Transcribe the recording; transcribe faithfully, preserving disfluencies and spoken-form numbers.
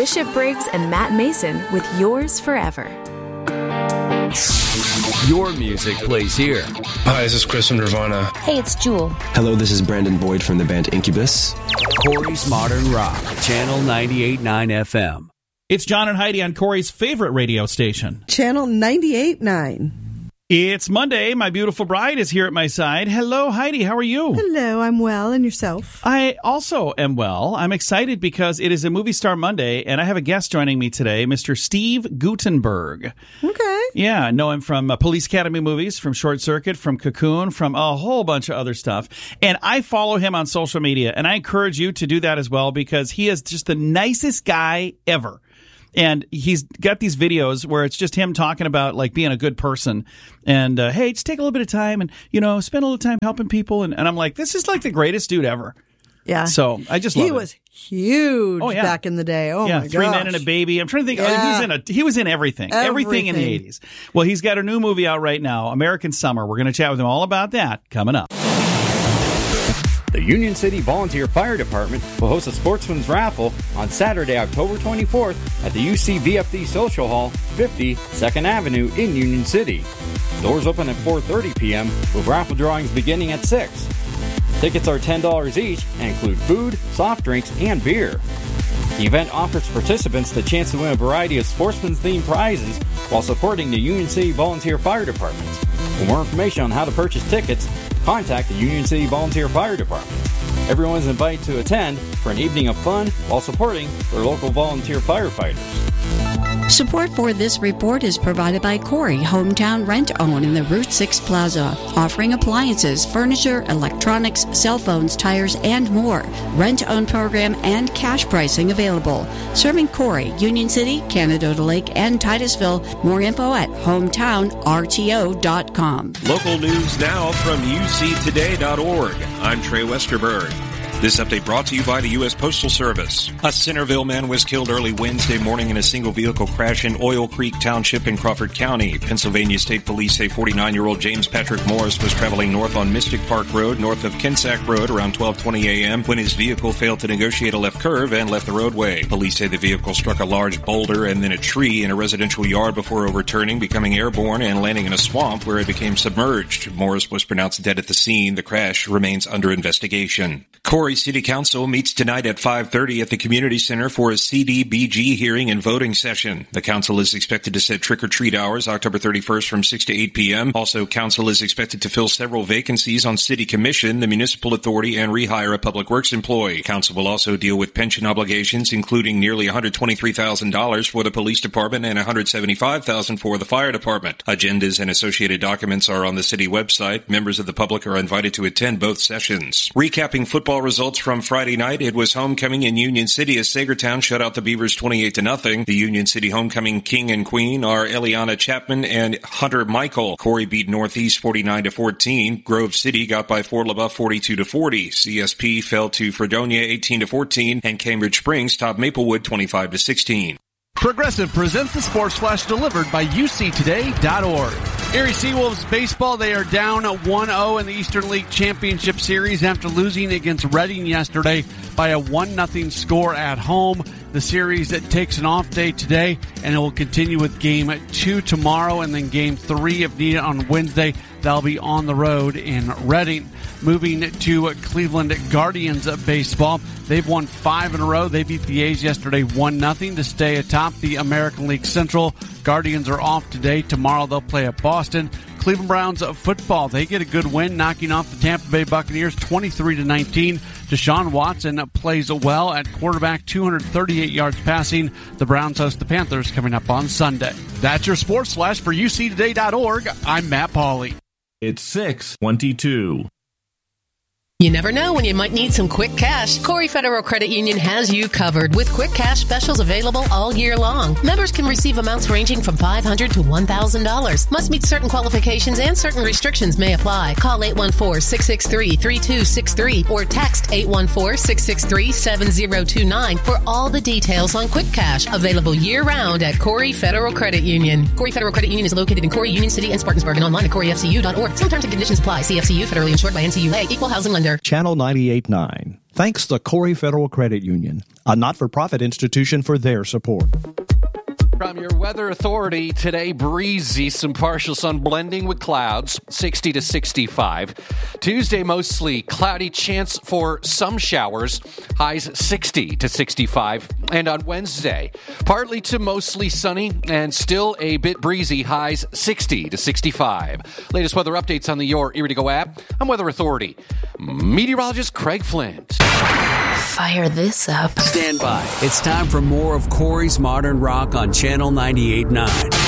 Bishop Briggs and Matt Mason with Yours Forever. Your music plays here. Hi, this is Chris from Nirvana. Hey, it's Jewel. Hello, this is Brandon Boyd from the band Incubus. Corey's Modern Rock, Channel ninety-eight point nine F M. It's John and Heidi on Corey's favorite radio station, Channel ninety-eight point nine. It's Monday. My beautiful bride is here at my side. Hello, Heidi. How are you? Hello, I'm well. And yourself? I also am well. I'm excited because it is a Movie Star Monday, and I have a guest joining me today, Mister Steve Guttenberg. Okay. Yeah, I know him from uh, Police Academy movies, from Short Circuit, from Cocoon, from a whole bunch of other stuff. And I follow him on social media, and I encourage you to do that as well because he is just the nicest guy ever. And he's got these videos where it's just him talking about like being a good person and, uh, hey, just take a little bit of time and, you know, spend a little time helping people. And, and I'm like, this is like the greatest dude ever. Yeah. So I just love he it. He was huge oh, yeah. back in the day. Oh, yeah, my gosh. Three Men and a Baby. I'm trying to think. Yeah. Oh, he was in a, he was in everything. everything. Everything in the eighties. Well, he's got a new movie out right now, American Summer. We're going to chat with him all about that coming up. The Union City Volunteer Fire Department will host a Sportsman's Raffle on Saturday, October twenty-fourth at the U C V F D Social Hall, fifty second Avenue in Union City. Doors open at four thirty p.m. with raffle drawings beginning at six. Tickets are ten dollars each and include food, soft drinks, and beer. The event offers participants the chance to win a variety of sportsman's-themed prizes while supporting the Union City Volunteer Fire Departments. For more information on how to purchase tickets, contact the Union City Volunteer Fire Department. Everyone is invited to attend for an evening of fun while supporting their local volunteer firefighters. Support for this report is provided by Corey Hometown Rent-Own in the Route six Plaza, offering appliances, furniture, electronics, cell phones, tires, and more. Rent-Own program and cash pricing available. Serving Corey, Union City, Canadota Lake, and Titusville. More info at hometown r t o dot com. Local news now from u c today dot org. I'm Trey Westerberg. This update brought to you by the U S Postal Service. A Centerville man was killed early Wednesday morning in a single-vehicle crash in Oil Creek Township in Crawford County. Pennsylvania State Police say forty-nine-year-old James Patrick Morris was traveling north on Mystic Park Road, north of Kinsack Road, around twelve twenty a.m. when his vehicle failed to negotiate a left curve and left the roadway. Police say the vehicle struck a large boulder and then a tree in a residential yard before overturning, becoming airborne, and landing in a swamp where it became submerged. Morris was pronounced dead at the scene. The crash remains under investigation. Corey City Council meets tonight at five thirty at the Community Center for a C D B G hearing and voting session. The council is expected to set trick-or-treat hours October thirty-first from six to eight p.m. Also, council is expected to fill several vacancies on City Commission, the Municipal Authority, and rehire a Public Works employee. Council will also deal with pension obligations, including nearly one hundred twenty-three thousand dollars for the Police Department and one hundred seventy-five thousand dollars for the Fire Department. Agendas and associated documents are on the city website. Members of the public are invited to attend both sessions. Recapping football results from Friday night, it was homecoming in Union City as Sagertown shut out the Beavers twenty-eight to nothing. The Union City homecoming king and queen are Eliana Chapman and Hunter Michael. Corey beat Northeast forty-nine to fourteen. Grove City got by Fort LaBeouf forty-two to forty. C S P fell to Fredonia eighteen to fourteen, and Cambridge Springs topped Maplewood twenty-five to sixteen. Progressive presents the Sports Flash delivered by u c today dot org. Erie Seawolves baseball, they are down one oh in the Eastern League Championship Series after losing against Reading yesterday by a one nothing score at home. The series that takes an off day today, and it will continue with game two tomorrow and then game three if needed on Wednesday. They'll be on the road in Reading. Moving to Cleveland Guardians baseball, they've won five in a row. They beat the A's yesterday one nothing to stay atop the American League Central. Guardians are off today. Tomorrow they'll play at Boston. Cleveland Browns football, they get a good win, knocking off the Tampa Bay Buccaneers twenty-three to nineteen. Deshaun Watson plays well at quarterback, two hundred thirty-eight yards passing. The Browns host the Panthers coming up on Sunday. That's your Sports Flash for u c today dot org. I'm Matt Pauley. It's six twenty-two. You never know when you might need some quick cash. Corey Federal Credit Union has you covered with quick cash specials available all year long. Members can receive amounts ranging from five hundred dollars to one thousand dollars. Must meet certain qualifications and certain restrictions may apply. Call eight one four, six six three, three two six three or text eight one four, six six three, seven zero two nine for all the details on quick cash. Available year-round at Corey Federal Credit Union. Corey Federal Credit Union is located in Corey, Union City, and Spartansburg, and online at corey f c u dot org. Some terms and conditions apply. C F C U, federally insured by N C U A, equal housing lender. Channel ninety-eight point nine. thanks the Corey Federal Credit Union, a not-for-profit institution, for their support. From your weather authority, today breezy, some partial sun blending with clouds, sixty to sixty-five. Tuesday, mostly cloudy, chance for some showers, highs sixty to sixty-five. And on Wednesday, partly to mostly sunny and still a bit breezy, highs sixty to sixty-five. Latest weather updates on the Your Erie to Go app. I'm Weather Authority meteorologist Craig Flint. Fire this up. Stand by. It's time for more of Corey's Modern Rock on Channel ninety-eight point nine.